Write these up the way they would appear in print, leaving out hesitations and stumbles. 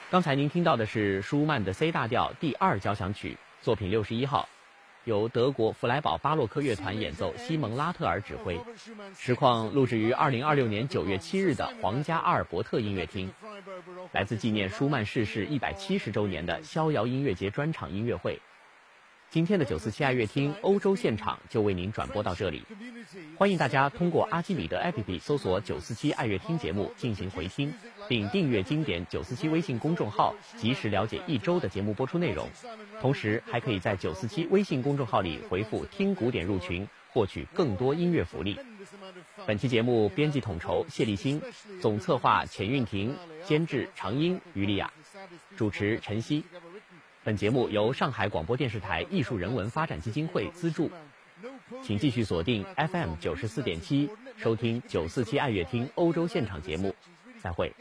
刚才您听到的是舒曼的 C 大调第2交响曲，作品61号，由德国弗莱堡巴洛克乐团演奏，西蒙拉特尔指挥。实况录制于2026年9月7日的皇家阿尔伯特音乐厅，来自纪念舒曼逝世170周年的逍遥音乐节专场音乐会。今天的947爱乐厅欧洲现场就为您转播到这里，欢迎大家通过阿基米德 APP 搜索947爱乐厅节目进行回听，并订阅经典947微信公众号，及时了解一周的节目播出内容。同时还可以在947微信公众号里回复听古典入群，获取更多音乐福利。本期节目编辑统筹谢立新，总策划钱韵婷，监制常英、于丽亚，主持陈曦。本节目由上海广播电视台艺术人文发展基金会资助，请继续锁定 FM 94.7，收听947爱乐厅欧洲现场节目。再会。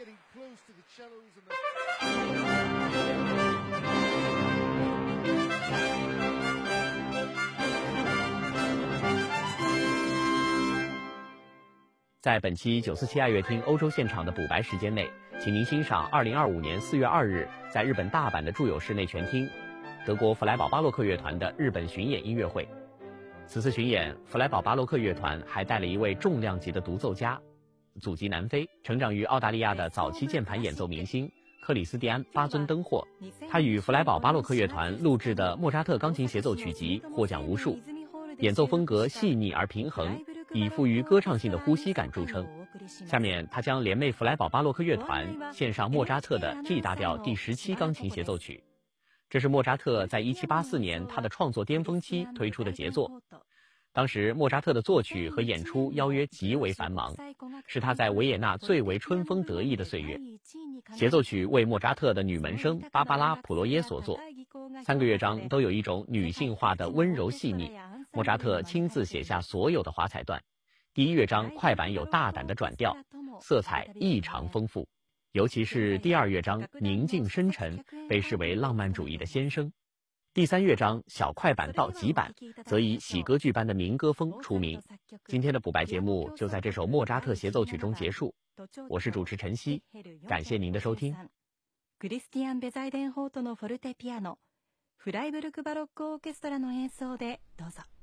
在本期947爱乐厅欧洲现场的补白时间内，请您欣赏2025年4月2日在日本大阪的住友室内全厅，德国弗莱堡巴洛克乐团的日本巡演音乐会。此次巡演，弗莱堡巴洛克乐团还带了一位重量级的独奏家，祖籍南非，成长于澳大利亚的早期键盘演奏明星克里斯蒂安·巴尊登霍。他与弗莱堡巴洛克乐团录制的莫扎特钢琴协奏曲集获奖无数，演奏风格细腻而平衡，以富于歌唱性的呼吸感著称。下面他将联袂弗莱堡巴洛克乐团献上莫扎特的 G 大调第17钢琴协奏曲。这是莫扎特在1784年他的创作巅峰期推出的杰作。当时莫扎特的作曲和演出邀约极为繁忙，是他在维也纳最为春风得意的岁月。协奏曲为莫扎特的女门生芭芭拉·普罗耶所作，3个乐章都有一种女性化的温柔细腻，莫扎特亲自写下所有的华彩段。第1乐章快板有大胆的转调，色彩异常丰富，尤其是第2乐章宁静深沉，被视为浪漫主义的先声。第3乐章小快板到急板，则以喜歌剧般的民歌风出名。今天的补白节目就在这首莫扎特协奏曲中结束。我是主持陈曦，感谢您的收听。 クリスティアン・ベザイデンホートのフォルテピアノ、フライブルクバロックオーケストラの演奏でどうぞ。